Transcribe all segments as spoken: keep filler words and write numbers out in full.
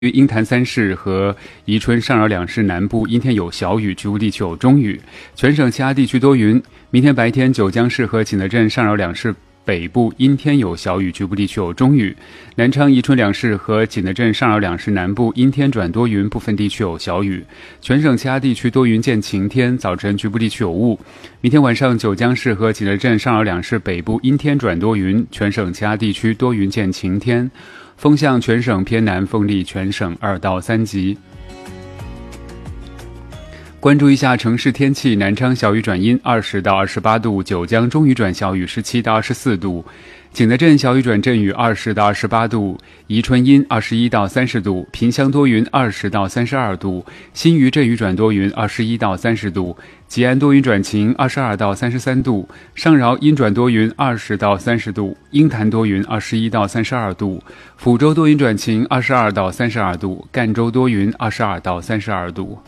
于鹰潭三市和宜春上饶两市南部阴天有小雨，局部地区有中雨，全省其他地区多云。明天白天，九江市和景德镇上饶两市北部阴天有小雨，局部地区有中雨；南昌、宜春两市和景德镇上饶两市南部阴天转多云，部分地区有小雨。全省其他地区多云见晴天，早晨局部地区有雾。明天晚上，九江市和景德镇上饶两市北部阴天转多云，全省其他地区多云见晴天。风向全省偏南，风力全省二到三级。关注一下城市天气：南昌小雨转阴，二十到二十八度；九江中雨转小雨，十七到二十四度；景德镇小雨转阵雨，二十到二十八度；宜春阴，二十一到三十度；萍乡多云，二十到三十二度；新余阵雨转多云，二十一到三十度；吉安多云转晴，二十二到三十三度；上饶阴转多云，二十到三十度；鹰潭多云，二十一到三十二度；抚州多云转晴，二十二到三十二度；赣州多云，二十二到三十二度。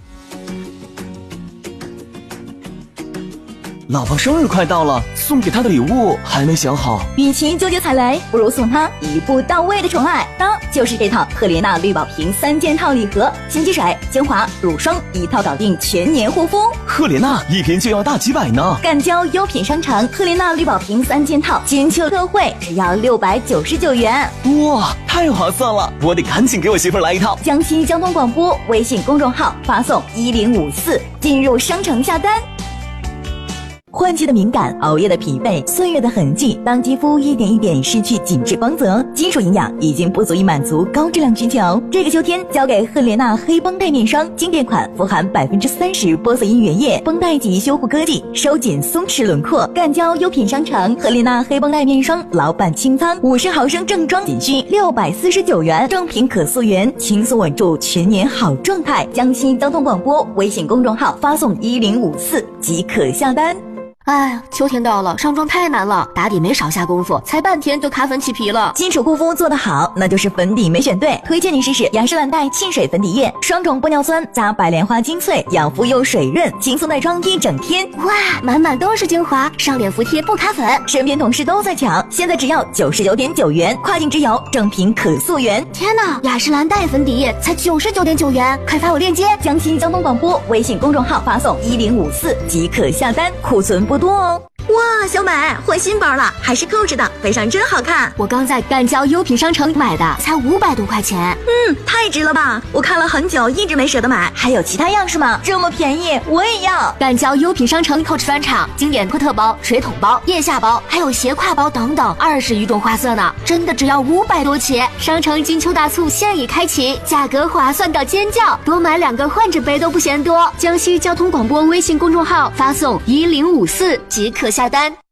老婆生日快到了，送给她的礼物还没想好。 与其纠结踩雷，不如送她一步到位的宠爱。当就是这套赫莲娜绿宝瓶三件套礼盒，洗洗水、精华、乳霜一套搞定，全年护肤。 赫莲娜一瓶就要大几百呢。 赣交优品商城赫莲娜绿宝瓶三件套金秋特惠，只要六百九十九元。 哇，太划算了！我得赶紧给我媳妇来一套。 江西交通广播微信公众号发送一零五四进入商城下单。换季的敏感，熬夜的疲惫，岁月的痕迹，当肌肤一点一点失去紧致光泽，基础营养已经不足以满足高质量需求。这个秋天交给赫莲娜黑绷带面霜，经典款富含百分之三十玻色因原液，绷带级修护科技，收紧松弛轮廓。赣交优品商城赫莲娜黑绷带面霜老版清仓，五十毫升正装仅需六百四十九元，正品可溯源，轻松稳住全年好状态。江西交通广播微信公众号发送一零五四即可下单。 哎，秋天到了，上妆太难了，打底没少下功夫，才半天就卡粉起皮了。 基础护肤做得好，那就是粉底没选对。推荐你试试雅诗兰黛沁水粉底液，双种玻尿酸加白莲花精粹，养肤又水润，轻松带妆一整天。 哇，满满都是精华，上脸服帖不卡粉。 身边同事都在抢，现在只要九十九点九元，跨境直邮，正品可溯源。 天哪，雅诗兰黛粉底液才九十九点九元，快发我链接。 江西交通广播微信公众号发送一零五四即可下单，库存不多哦。哇，小美换新包了，还是扣着的，背上真好看。 我刚在赣交优品商城买的，才五百多块钱。 嗯，太值了吧！我看了很久，一直没舍得买。还有其他样式吗？这么便宜，我也要。 赣交优品商城 Coach 专场经典托特包、水桶包、腋下包，还有斜挎包等等，二十余种花色呢，真的只要五百多起。商城金秋大促现已开启，价格划算到尖叫，多买两个换着背都不嫌多。江西交通广播微信公众号发送一零五四即可下单。